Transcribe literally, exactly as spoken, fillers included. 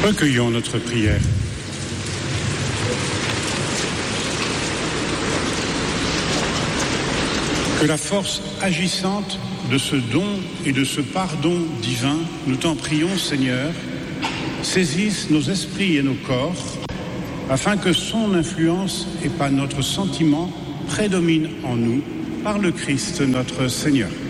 Recueillons notre prière. Que la force agissante de ce don et de ce pardon divin, nous t'en prions, Seigneur, saisisse nos esprits et nos corps, afin que son influence et pas notre sentiment prédomine en nous, par le Christ notre Seigneur.